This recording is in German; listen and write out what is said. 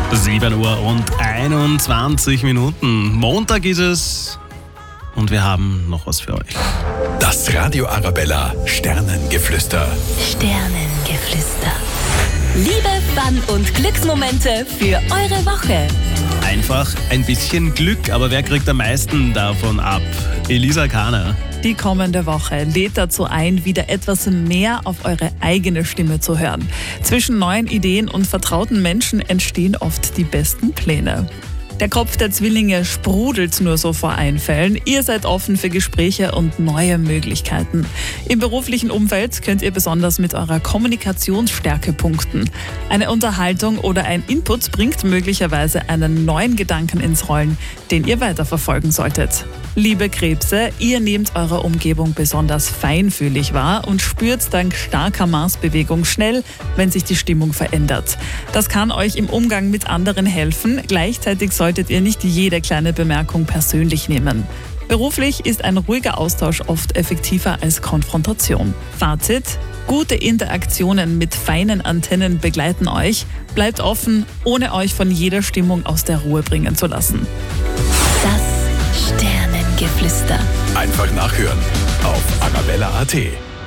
7 Uhr und 21 Minuten. Montag ist es und wir haben noch was für euch. Das Radio Arabella Sternengeflüster. Sternengeflüster. Liebe, Fun und Glücksmomente für eure Woche. Einfach ein bisschen Glück, aber wer kriegt am meisten davon ab? Elisa Kahner. Die kommende Woche lädt dazu ein, wieder etwas mehr auf eure eigene Stimme zu hören. Zwischen neuen Ideen und vertrauten Menschen entstehen oft die besten Pläne. Der Kopf der Zwillinge sprudelt nur so vor Einfällen. Ihr seid offen für Gespräche und neue Möglichkeiten. Im beruflichen Umfeld könnt ihr besonders mit eurer Kommunikationsstärke punkten. Eine Unterhaltung oder ein Input bringt möglicherweise einen neuen Gedanken ins Rollen, den ihr weiterverfolgen solltet. Liebe Krebse, ihr nehmt eure Umgebung besonders feinfühlig wahr und spürt dank starker Marsbewegung schnell, wenn sich die Stimmung verändert. Das kann euch im Umgang mit anderen helfen. Gleichzeitig solltet ihr nicht jede kleine Bemerkung persönlich nehmen. Beruflich ist ein ruhiger Austausch oft effektiver als Konfrontation. Fazit: Gute Interaktionen mit feinen Antennen begleiten euch. Bleibt offen, ohne euch von jeder Stimmung aus der Ruhe bringen zu lassen. Das Sternengeflüster. Einfach nachhören auf arabella.at.